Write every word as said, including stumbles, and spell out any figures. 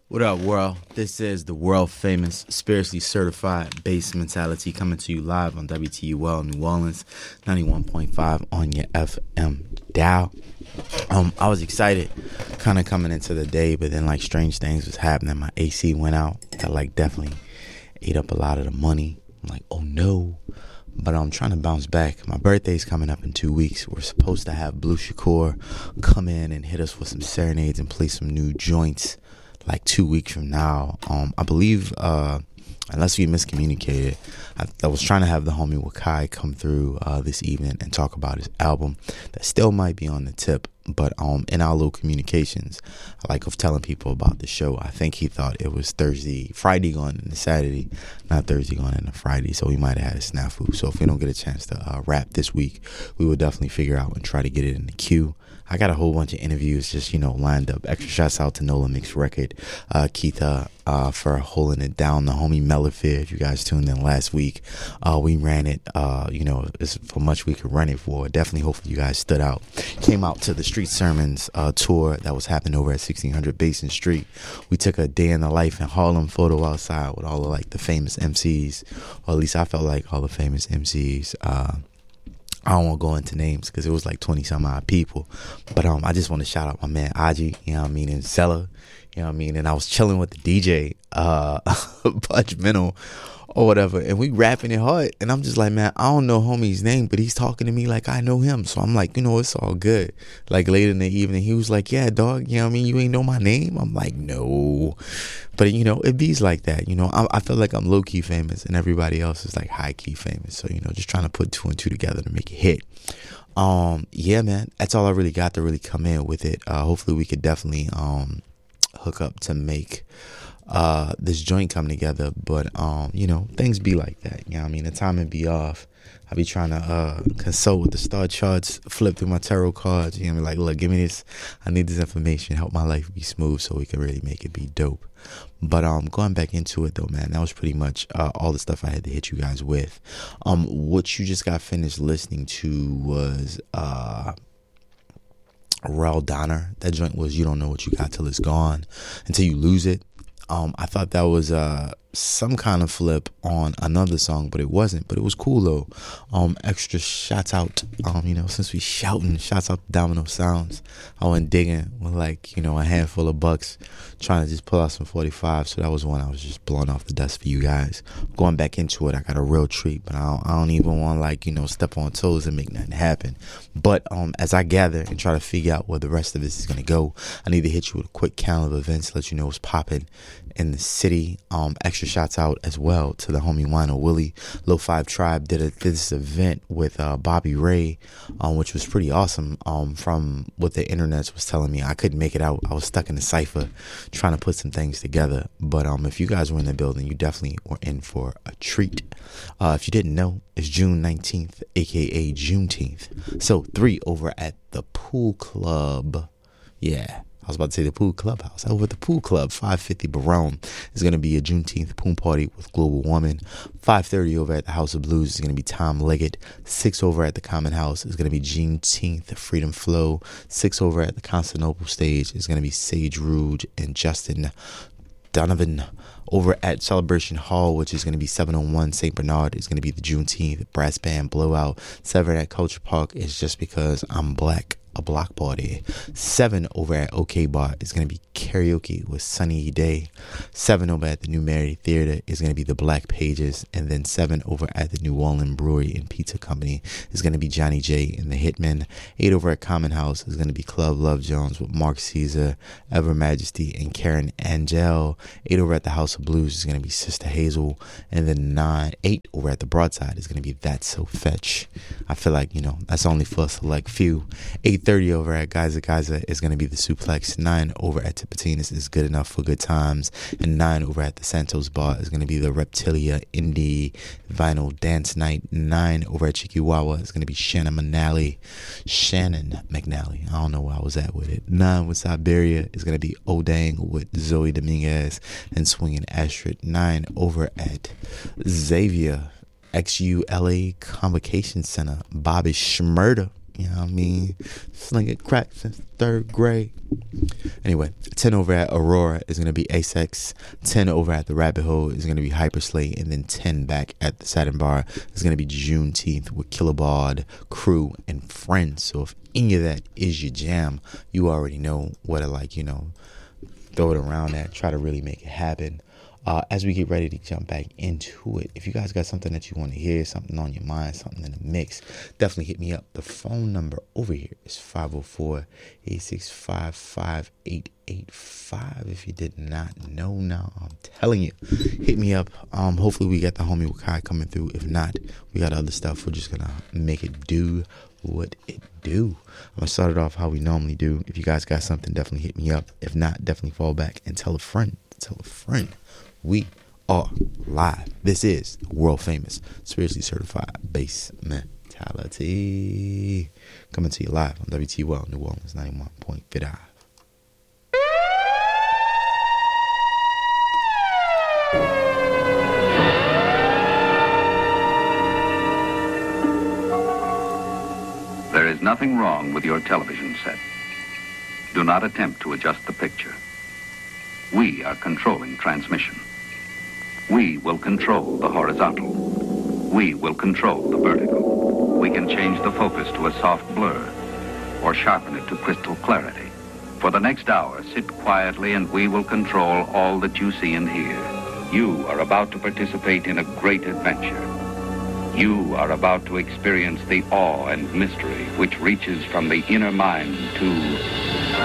What up, world? This is the world famous, spiritually certified bass mentality coming to you live on W T U L New Orleans, ninety-one point five on your F M dial. Um, I was excited kind of coming into the day, but then like strange things was happening. My A C went out. That like definitely ate up a lot of the money. I'm like, oh no. But I'm trying to bounce back. My birthday's coming up in two weeks. We're supposed to have Blue Shakur come in and hit us with some serenades and play some new joints like two weeks from now. Um, I believe, uh, unless we miscommunicated, I, I was trying to have the homie Wakai come through uh, this evening and talk about his album. That still might be on the tip, but um, in our little communications, I like of telling people about the show. I think he thought it was Thursday, Friday going into Saturday, not Thursday going into Friday, so we might have had a snafu. So if we don't get a chance to uh, rap this week, we will definitely figure out and try to get it in the queue. I got a whole bunch of interviews just, you know, lined up. Extra shouts out to Nola Mix Record, uh, Keita, uh, for holding it down. The homie Melafir, if you guys tuned in last week, uh, we ran it, uh, you know, it's for much we could run it for. Definitely hopefully you guys stood out. Came out to the Street Sermons uh, tour that was happening over at sixteen hundred Basin Street. We took a day in the life in Harlem photo outside with all of like the famous M Cs, or at least I felt like all the famous M Cs. Uh, I don't want to go into names because it was like twenty some odd people. But um, I just want to shout out my man Aji, you know what I mean, and Zella, you know what I mean. And I was chilling with the D J, uh, Budge Mental or whatever, and we rapping it hard. And I'm just like, man, I don't know homie's name, but he's talking to me like I know him. So I'm like, you know, it's all good. Like later in the evening, he was like, yeah, dog, you know what I mean? You ain't know my name? I'm like, no. But, you know, it bees like that. You know, I, I feel like I'm low-key famous and everybody else is like high-key famous. So, you know, just trying to put two and two together to make it hit. Um, yeah, man, that's all I really got to really come in with it. Uh, hopefully we could definitely um, hook up to make uh, this joint come together. But, um, you know, things be like that. You know what I mean? The timing be off. I be trying to uh, consult with the star charts, flip through my tarot cards. You know, like, look, give me this. I need this information. Help my life be smooth so we can really make it be dope. But um, going back into it though, man, that was pretty much uh, all the stuff I had to hit you guys with. Um, what you just got finished listening to was uh, Raul Donner. That joint was "You Don't Know What You Got Till It's Gone Until You Lose It." Um, I thought that was uh, some kind of flip on another song, but it wasn't. But it was cool though. Um, extra shouts out. Um, you know, since we shouting, shouts out to Domino Sounds. I went digging with like, you know, a handful of bucks, trying to just pull out some forty-five. So that was one I was just blowing off the dust for you guys. Going back into it, I got a real treat, but I don't, I don't even want to like, you know, step on toes and make nothing happen. But um, as I gather and try to figure out where the rest of this is gonna go, I need to hit you with a quick count of events, let you know what's popping in the city. Um, extra shots out as well to the homie Wino Willie. Low Five Tribe did, a, did this event with uh, Bobby Ray, um, which was pretty awesome. Um, from what the internet was telling me, I couldn't make it out. I was stuck in the cipher trying to put some things together. But um, if you guys were in the building, you definitely were in for a treat. Uh, if you didn't know, it's June nineteenth, aka Juneteenth. So three over at the Pool Club. Yeah. I was about to say the Pool Clubhouse. Over at the Pool Club, five fifty Barone is going to be a Juneteenth pool party with Global Woman. five thirty over at the House of Blues is going to be Tom Leggett. six over at the Common House is going to be Juneteenth Freedom Flow. six over at the Constantinople stage is going to be Sage Rouge and Justin Donovan. Over at Celebration Hall, which is going to be seven oh one Saint Bernard, is going to be the Juneteenth Brass Band Blowout. seven at Culture Park is Just Because I'm Black, a block party. Seven over at OK Bar is going to be karaoke with Sunny Day. Seven over at the New Mary Theater is going to be the Black Pages. And then seven over at the New Orleans Brewery and Pizza Company is going to be Johnny J and the Hitmen. Eight over at Common House is going to be Club Love Jones with Mark Caesar, Ever Majesty, and Karen Angel. Eight over at the House of Blues is going to be Sister Hazel. And then nine, eight over at the Broadside is going to be That's So Fetch. I feel like, you know, that's only for a select few. eight thirty over at Geyser Geyser is going to be the Suplex. nine over at Tipitinas is Good Enough for Good Times. And nine over at the Santos Bar is going to be the Reptilia Indie Vinyl Dance Night. nine over at Chikiwawa is going to be Shannon McNally. Shannon McNally. I don't know where I was at with it. nine with Siberia is going to be Odang with Zoe Dominguez and Swinging Astrid. nine over at Xavier X U L A Convocation Center, Bobby Schmurda. You know what I mean? Slinging crack since third grade. Anyway, ten over at Aurora is going to be Asex. ten over at the Rabbit Hole is going to be Hyperslate. And then ten back at the Saturn Bar is going to be Juneteenth with Killabard, Crew, and Friends. So if any of that is your jam, you already know what to, like, you know, throw it around at. Try to really make it happen. Uh, as we get ready to jump back into it, if you guys got something that you want to hear, something on your mind, something in the mix, definitely hit me up. The phone number over here is five oh four, eight six five, five eight eight five. If you did not know now, I'm telling you, hit me up. Um, hopefully we got the homie Wakai coming through. If not, we got other stuff. We're just going to make it do what it do. I'm going to start it off how we normally do. If you guys got something, definitely hit me up. If not, definitely fall back and tell a friend. Tell a friend. We are live. This is world famous, spiritually certified bass mentality. Coming to you live on W T U L New Orleans ninety-one point five. There is nothing wrong with your television set. Do not attempt to adjust the picture. We are controlling transmission. We will control the horizontal. We will control the vertical. We can change the focus to a soft blur or sharpen it to crystal clarity. For the next hour, sit quietly and we will control all that you see and hear. You are about to participate in a great adventure. You are about to experience the awe and mystery which reaches from the inner mind to